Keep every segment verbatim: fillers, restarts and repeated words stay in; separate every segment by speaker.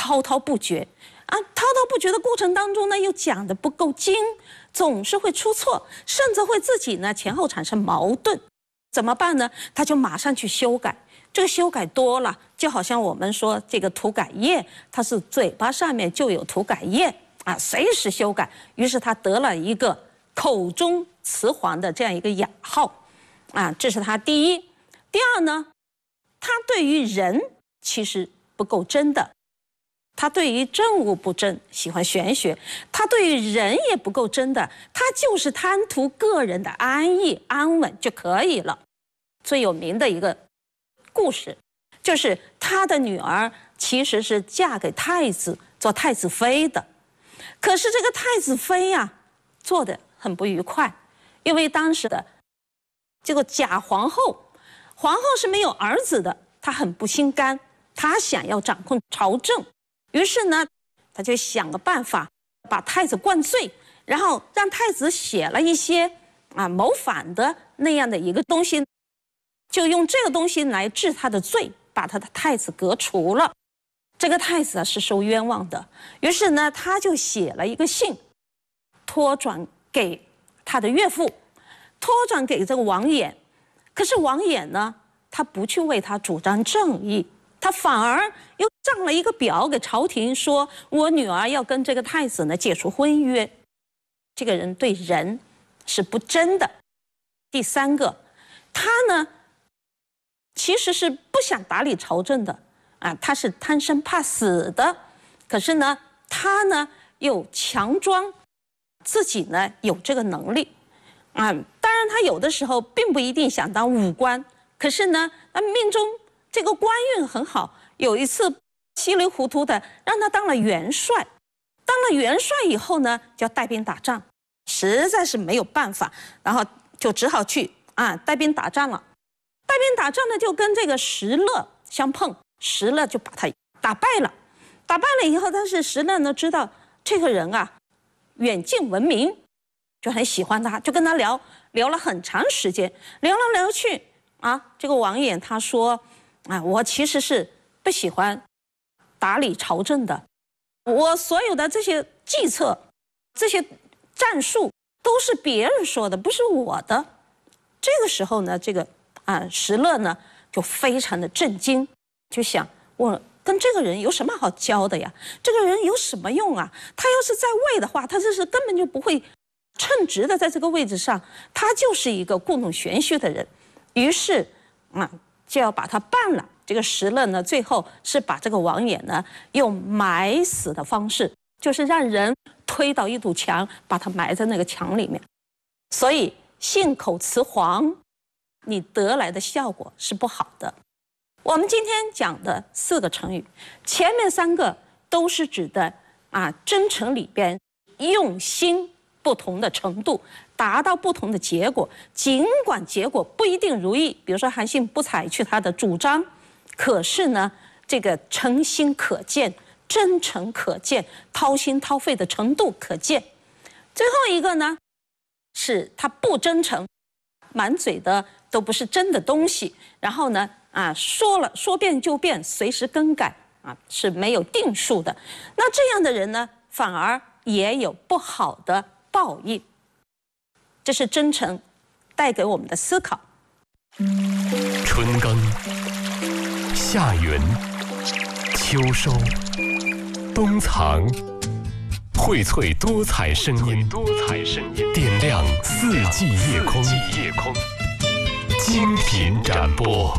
Speaker 1: 滔滔不绝啊，滔滔不绝的过程当中呢，又讲得不够精，总是会出错，甚至会自己呢前后产生矛盾，怎么办呢？他就马上去修改。这个修改多了，就好像我们说这个涂改液，它是嘴巴上面就有涂改液啊，随时修改。于是他得了一个口中雌黄的这样一个雅号，啊，这是他第一。第二呢，他对于人其实不够真的，他对于政务不真，喜欢玄学；他对于人也不够真的，他就是贪图个人的安逸安稳就可以了。最有名的一个故事，就是他的女儿其实是嫁给太子做太子妃的，可是这个太子妃呀、啊，做得很不愉快，因为当时的这个假皇后，皇后是没有儿子的，她很不心甘，她想要掌控朝政，于是呢，她就想个办法，把太子灌醉，然后让太子写了一些啊谋反的那样的一个东西。就用这个东西来治他的罪，把他的太子革除了。这个太子啊是受冤枉的，于是呢，他就写了一个信，托转给他的岳父，托转给这个王衍。可是王衍呢，他不去为他主张正义，他反而又上了一个表给朝廷，说我女儿要跟这个太子呢解除婚约。这个人对人是不真的。第三个，他呢，其实是不想打理朝政的啊，他是贪生怕死的。可是呢，他呢又强装自己呢有这个能力啊。当然，他有的时候并不一定想当武官，可是呢，他命中这个官运很好。有一次稀里糊涂的让他当了元帅，当了元帅以后呢，就要带兵打仗，实在是没有办法，然后就只好去啊带兵打仗了。带兵打仗呢，就跟这个石勒相碰，石勒就把他打败了。打败了以后，但是石勒呢知道这个人啊远近闻名，就很喜欢他，就跟他聊聊了很长时间，聊来聊去啊，这个王衍他说啊，我其实是不喜欢打理朝政的，我所有的这些计策、这些战术都是别人说的，不是我的。这个时候呢，这个啊，石勒呢就非常的震惊，就想我跟这个人有什么好交的呀？这个人有什么用啊？他要是在位的话，他这是根本就不会称职的在这个位置上，他就是一个故弄玄虚的人。于是啊，就要把他办了。这个石勒呢，最后是把这个王衍呢用埋死的方式，就是让人推倒一堵墙，把他埋在那个墙里面。所以信口雌黄，你得来的效果是不好的。我们今天讲的四个成语，前面三个都是指的啊真诚里边用心不同的程度，达到不同的结果。尽管结果不一定如意，比如说韩信不采取他的主张，可是呢，这个诚心可见，真诚可见，掏心掏肺的程度可见。最后一个呢，是他不真诚，满嘴的都不是真的东西，然后呢啊说了说变就变，随时更改啊，是没有定数的。那这样的人呢，反而也有不好的报应。这是真诚带给我们的思考。
Speaker 2: 春耕、夏耘、秋收、冬藏，荟萃多彩声音，多彩声音，点亮四季夜空，夜空，精品展播。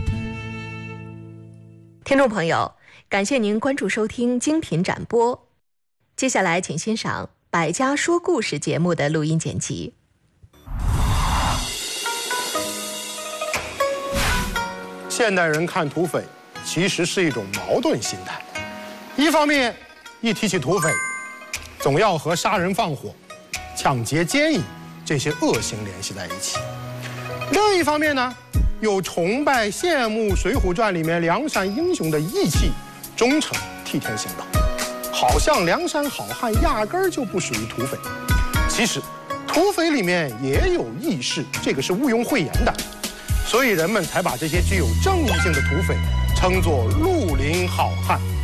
Speaker 3: 听众朋友，感谢您关注收听精品展播。接下来，请欣赏《百家说故事》节目的录音剪辑。
Speaker 4: 现代人看土匪，其实是一种矛盾心态。一方面，一提起土匪，总要和杀人放火、抢劫奸淫这些恶行联系在一起；另一方面呢，又崇拜羡慕《水浒传》里面梁山英雄的义气、忠诚、替天行道，好像梁山好汉压根儿就不属于土匪。其实，土匪里面也有义士，这个是毋庸讳言的。所以人们才把这些具有正义性的土匪称作绿林好汉。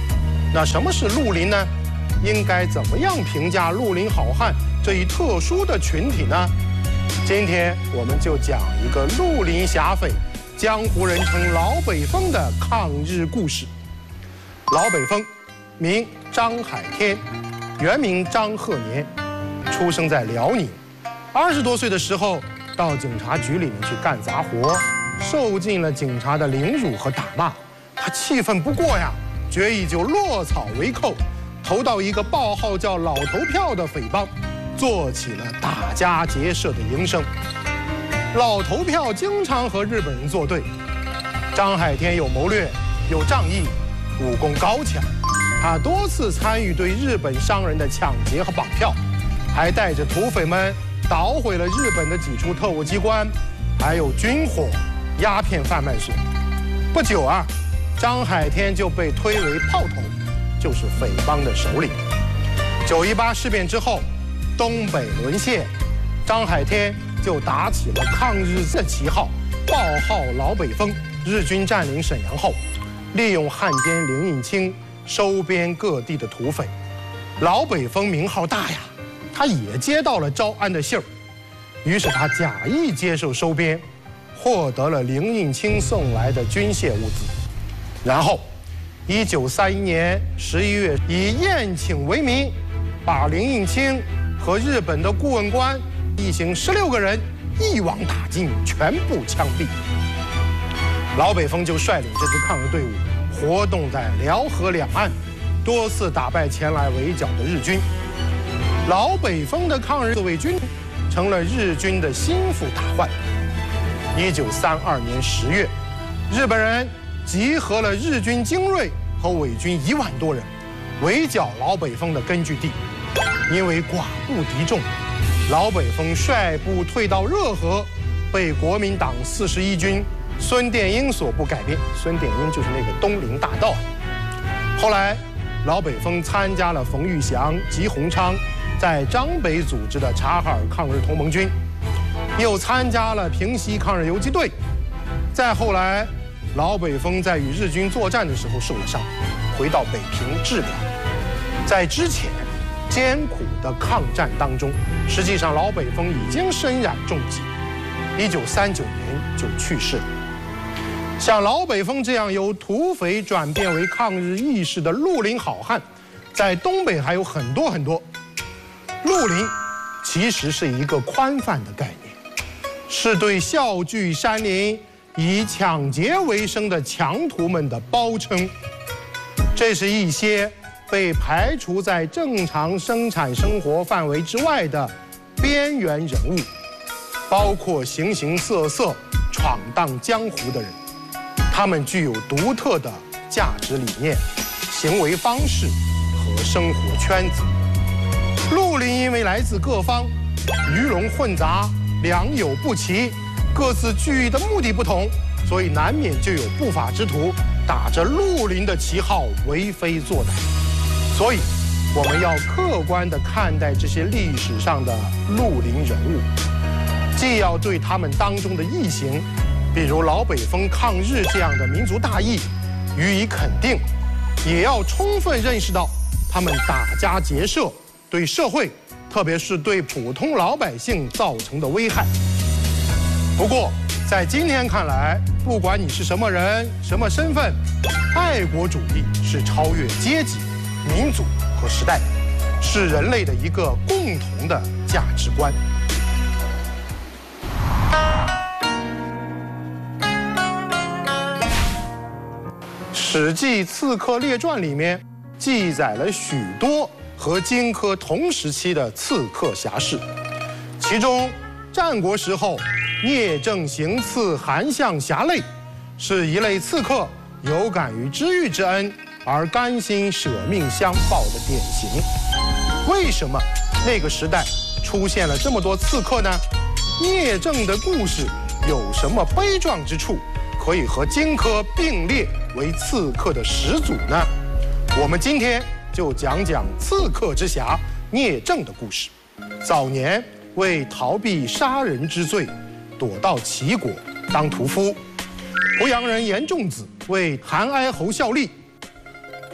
Speaker 4: 那什么是绿林呢？应该怎么样评价绿林好汉这一特殊的群体呢？今天我们就讲一个绿林侠匪，江湖人称老北风的抗日故事。老北风，名张海天，原名张鹤年，出生在辽宁。二十多岁的时候，到警察局里面去干杂活，受尽了警察的凌辱和打骂。他气愤不过呀，决意就落草为寇，投到一个报号叫老头票的匪帮，做起了打家劫舍的营生。老头票经常和日本人作对，张海天有谋略，有仗义，武功高强。他多次参与对日本商人的抢劫和绑票，还带着土匪们捣毁了日本的几处特务机关，还有军火、鸦片贩卖所。不久啊，张海天就被推为炮头，就是匪帮的首领。九一八事变之后，东北沦陷，张海天就打起了抗日的旗号，报号老北风。日军占领沈阳后，利用汉奸林应清收编各地的土匪。老北风名号大呀，他也接到了招安的信儿，于是他假意接受收编，获得了林应清送来的军械物资。然后，一九三一年十一月，以宴请为名，把林应清和日本的顾问官一行十六个人一网打尽，全部枪毙。老北风就率领这支抗日队伍活动在辽河两岸，多次打败前来围剿的日军。老北风的抗日自卫军成了日军的心腹大患。一九三二年十月，日本人集合了日军精锐和伪军一万多人，围剿老北风的根据地。因为寡不敌众，老北风率部退到热河，被国民党四十一军孙殿英所部改编。孙殿英就是那个东林大盗。后来，老北风参加了冯玉祥、吉鸿昌在张北组织的察哈尔抗日同盟军，又参加了平西抗日游击队。再后来，老北风在与日军作战的时候受了伤，回到北平治疗。在之前艰苦的抗战当中，实际上老北风已经身染重疾，一九三九年就去世了。像老北风这样由土匪转变为抗日义士的绿林好汉，在东北还有很多很多。绿林其实是一个宽泛的概念，是对笑聚山林、以抢劫为生的强徒们的包称。这是一些被排除在正常生产生活范围之外的边缘人物，包括形形色色闯荡江湖的人。他们具有独特的价值理念、行为方式和生活圈子。绿林因为来自各方，鱼龙混杂，良莠不齐，各自聚义的目的不同，所以难免就有不法之徒打着绿林的旗号为非作歹。所以，我们要客观地看待这些历史上的绿林人物，既要对他们当中的义行，比如老北风抗日这样的民族大义予以肯定，也要充分认识到他们打家劫舍对社会，特别是对普通老百姓造成的危害。不过，在今天看来，不管你是什么人、什么身份，爱国主义是超越阶级、民族和时代，是人类的一个共同的价值观。《史记·刺客列传》里面记载了许多和荆轲同时期的刺客侠士，其中战国时候聂政行刺韩相侠类，是一类刺客有感于知遇之恩而甘心舍命相报的典型。为什么那个时代出现了这么多刺客呢？聂政的故事有什么悲壮之处，可以和荆轲并列为刺客的始祖呢？我们今天就讲讲刺客之侠聂政的故事。早年为逃避杀人之罪，躲到齐国当屠夫。濮阳人严仲子为韩哀侯效力，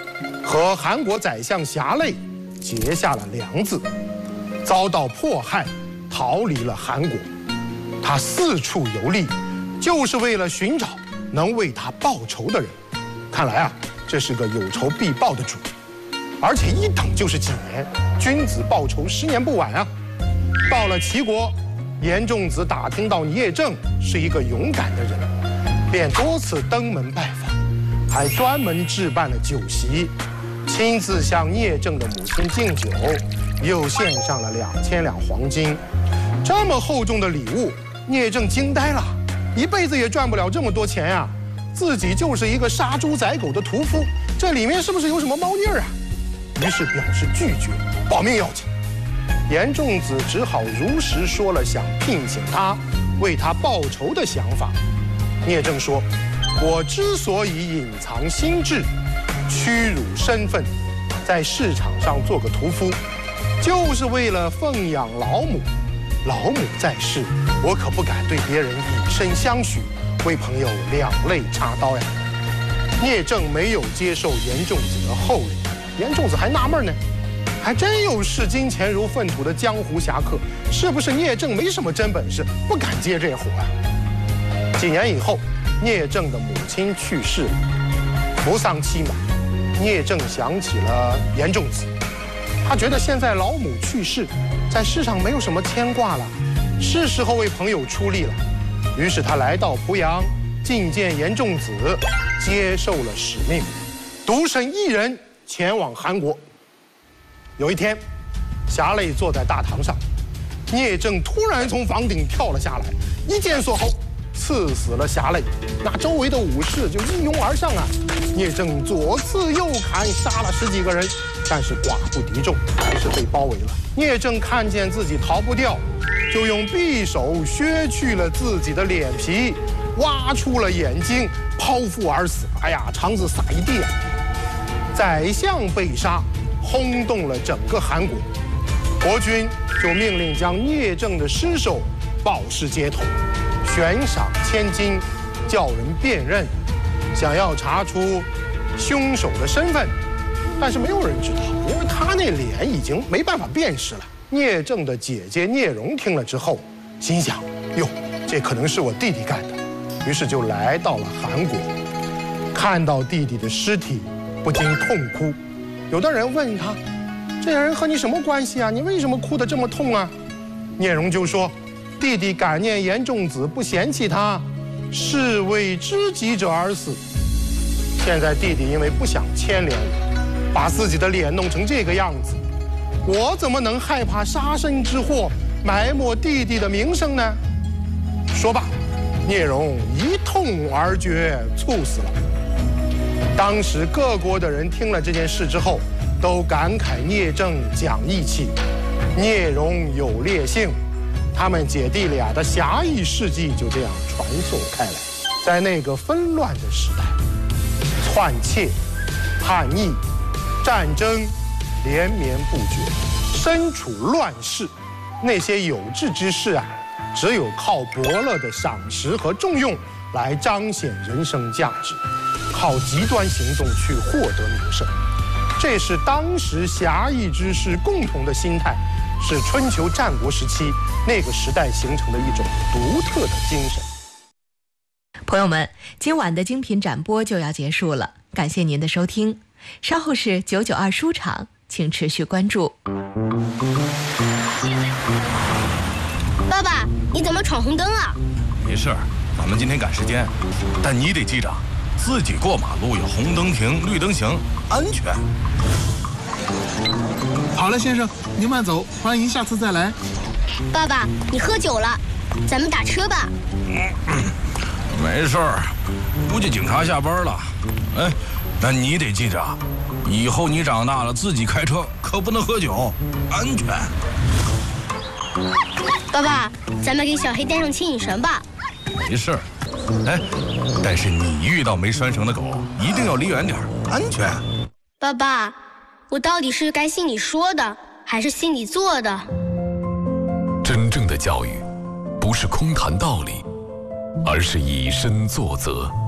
Speaker 4: 和韩国宰相侠累结下了梁子，遭到迫害，逃离了韩国。他四处游历，就是为了寻找能为他报仇的人。看来啊，这是个有仇必报的主，而且一等就是几年，君子报仇，十年不晚啊。到了齐国，严仲子打听到聂政是一个勇敢的人，便多次登门拜访，还专门置办了酒席，亲自向聂政的母亲敬酒，又献上了两千两黄金。这么厚重的礼物，聂政惊呆了，一辈子也赚不了这么多钱呀、啊！自己就是一个杀猪宰狗的屠夫，这里面是不是有什么猫腻儿啊？于是表示拒绝，保命要紧。严仲子只好如实说了想聘请他为他报仇的想法。聂政说：“我之所以隐藏心智，屈辱身份，在市场上做个屠夫，就是为了奉养老母。老母在世，我可不敢对别人以身相许，为朋友两肋插刀呀。”聂政没有接受严仲子的厚礼，严仲子还纳闷呢，还真有视金钱如粪土的江湖侠客，是不是聂政没什么真本事，不敢接这活啊？几年以后，聂政的母亲去世了，扶丧期满，聂政想起了严仲子，他觉得现在老母去世，在世上没有什么牵挂了，是时候为朋友出力了。于是他来到濮阳，觐见严仲子，接受了使命，独身一人前往韩国。有一天，侠累坐在大堂上，聂政突然从房顶跳了下来，一箭锁喉，刺死了侠累。那周围的武士就一拥而上啊！聂政左刺右砍，杀了十几个人，但是寡不敌众，还是被包围了。聂政看见自己逃不掉，就用匕首削去了自己的脸皮，挖出了眼睛，剖腹而死。哎呀，肠子撒一地啊！宰相被杀，轰动了整个韩国。国君就命令将聂政的尸首抱尸街头，悬赏千金，叫人辨认，想要查出凶手的身份，但是没有人知道，因为他那脸已经没办法辨识了。聂政的姐姐聂荣听了之后，心想：哟，这可能是我弟弟干的，于是就来到了韩国，看到弟弟的尸体，不禁痛哭。有的人问他：这人和你什么关系啊？你为什么哭得这么痛啊？聂荣就说：弟弟感念严仲子不嫌弃他，是为知己者而死。现在弟弟因为不想牵连我，把自己的脸弄成这个样子，我怎么能害怕杀身之祸埋没弟弟的名声呢？说罢，聂荣一痛而绝，猝死了。当时各国的人听了这件事之后，都感慨聂政讲义气，聂荣有烈性，他们姐弟俩的侠义事迹就这样传颂开来。在那个纷乱的时代，篡窃、叛逆、战争连绵不绝，身处乱世，那些有志之士啊，只有靠伯乐的赏识和重用来彰显人生价值，靠极端行动去获得名声。这是当时侠义之士共同的心态，是春秋战国时期那个时代形成的一种独特的精神。
Speaker 3: 朋友们，今晚的精品展播就要结束了，感谢您的收听。稍后是九九二书场，请持续关注。
Speaker 5: 爸爸，你怎么闯红灯啊？
Speaker 6: 没事儿，咱们今天赶时间，但你得记着，自己过马路有红灯停，绿灯行，安全。
Speaker 7: 好了，先生，您慢走，欢迎下次再来。
Speaker 5: 爸爸，你喝酒了，咱们打车吧。
Speaker 6: 嗯，没事儿，估计警察下班了。哎，那你得记着，以后你长大了自己开车可不能喝酒，安全。
Speaker 5: 爸爸，咱们给小黑带上牵引绳吧。
Speaker 6: 没事儿，哎，但是你遇到没拴绳的狗，一定要离远点，安全。
Speaker 5: 爸爸，我到底是该信你说的，还是信你做的？
Speaker 2: 真正的教育，不是空谈道理，而是以身作则。